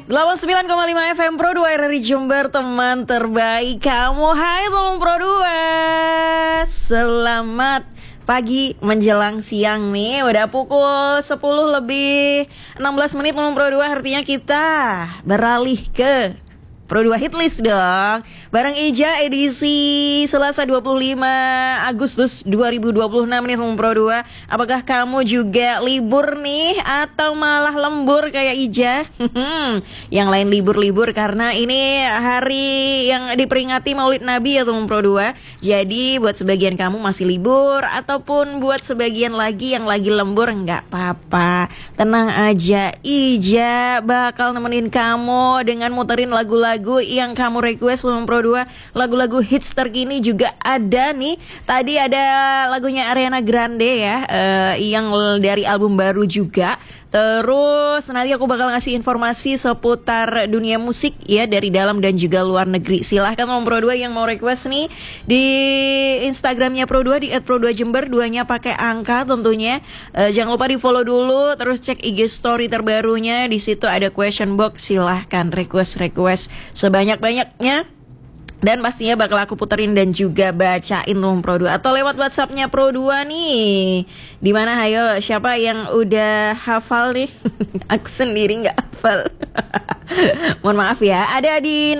89,5 FM Pro 2 RRI Jember, teman terbaik kamu. Hai teman Pro 2, selamat pagi menjelang siang nih. Udah pukul 10 lebih 16 menit teman Pro 2. Artinya kita beralih ke Pro 2 Hitlist dong. Bareng Ija edisi Selasa 25 Agustus 2026 nih teman Pro 2. Apakah kamu juga libur nih atau malah lembur kayak Ija? Yang lain libur-libur karena ini hari yang diperingati Maulid Nabi ya teman Pro 2. Jadi buat sebagian kamu masih libur ataupun buat sebagian lagi yang lagi lembur, nggak apa-apa. Tenang aja, Ija bakal nemenin kamu dengan muterin lagu-lagu yang kamu request teman Pro 2. Lagu-lagu hits terkini juga ada nih. Tadi ada lagunya Ariana Grande ya, yang dari album baru juga. Terus nanti aku bakal ngasih informasi seputar dunia musik ya, dari dalam dan juga luar negeri. Silahkan teman Pro 2 yang mau request nih di Instagramnya Pro 2 di @pro2jember, 2-nya pakai angka tentunya. Jangan lupa di follow dulu, terus cek IG story terbarunya. Di situ ada question box, silahkan request sebanyak-banyaknya. Dan pastinya bakal aku puterin dan juga bacain teman Pro 2 atau lewat WhatsAppnya Pro 2 nih. Dimana hayo, siapa yang udah hafal nih? Aku sendiri gak hafal. Mohon maaf ya. Ada di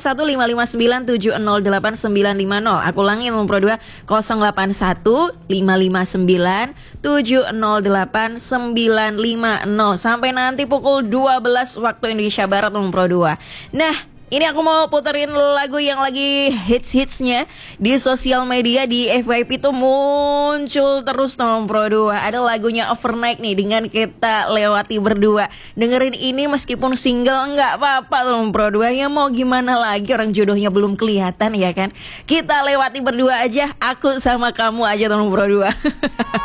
081559708950. Aku ulangi teman Pro 2, 081559708950 sampai nanti pukul 12 waktu Indonesia Barat teman Pro 2. Nah, ini aku mau puterin lagu yang lagi hits-hitsnya di sosial media. Di FYP tuh muncul terus teman Pro 2. Ada lagunya Overnight nih dengan kita lewati berdua. Dengerin ini meskipun single nggak apa-apa teman Pro 2. Ya mau gimana lagi, orang jodohnya belum kelihatan ya kan. Kita lewati berdua aja, aku sama kamu aja teman Pro 2.